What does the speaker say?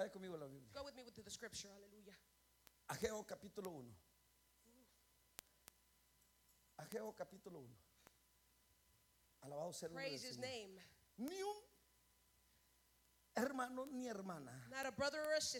Vaya conmigo a la Biblia. Go with me to the scripture. Hallelujah. Ageo capítulo 1. Ageo capítulo 1. Alabado sea el nombre del Praise his Señor. name. Ni un hermano ni hermana Not a brother or a sister